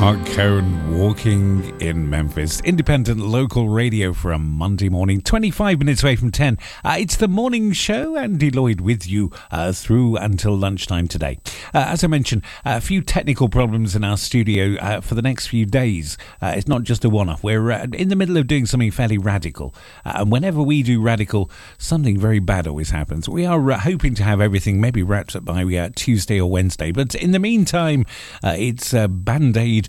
Mark Cohn, Walking in Memphis. Independent local radio for a Monday morning, 25 minutes away from 10. It's the morning show. Andy Lloyd with you through until lunchtime today. As I mentioned, a few technical problems in our studio for the next few days. It's not just a one-off. We're in the middle of doing something fairly radical. And whenever we do radical, something very bad always happens. We are hoping to have everything maybe wrapped up by Tuesday or Wednesday. But in the meantime, it's Band-Aid,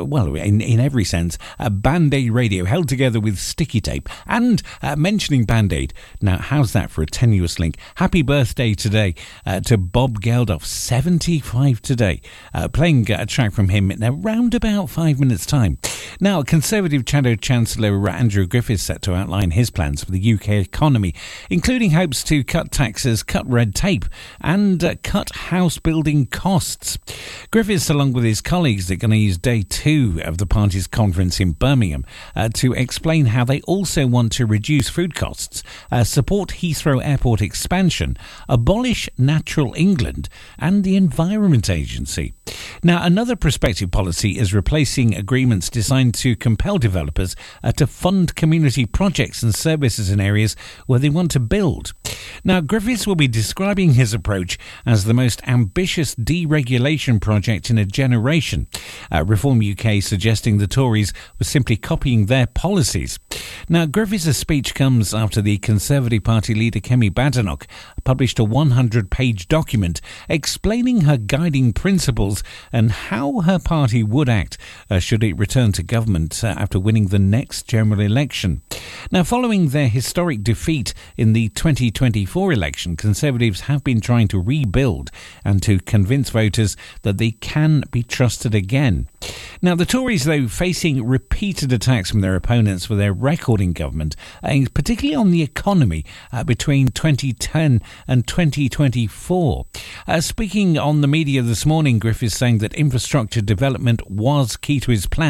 in every sense, Band-Aid radio held together with sticky tape. And mentioning Band-Aid, now how's that for a tenuous link? Happy birthday today to Bob Geldof, 75 today. Playing a track from him in around about 5 minutes' time. Now, Conservative Shadow Chancellor Andrew Griffiths set to outline his plans for the UK economy, including hopes to cut taxes, cut red tape, and cut house building costs. Griffiths, along with his colleagues, are going to use day 2 of the party's conference in Birmingham to explain how they also want to reduce food costs, support Heathrow Airport expansion, abolish Natural England and the Environment Agency. Now, another prospective policy is replacing agreements designed to compel developers to fund community projects and services in areas where they want to build. Now, Griffiths will be describing his approach as the most ambitious deregulation project in a generation. Reform UK suggesting the Tories were simply copying their policies. Now, Griffiths' speech comes after the Conservative Party leader Kemi Badenoch published a 100-page document explaining her guiding principles and how her party would act should it return to government after winning the next general election. Now, following their historic defeat in the 2024 election, Conservatives have been trying to rebuild and to convince voters that they can be trusted again. Now, the Tories, though, facing repeated attacks from their opponents for their record in government, particularly on the economy between 2010 and 2024. Speaking on the media this morning, Griffiths saying that infrastructure development was key to his plan.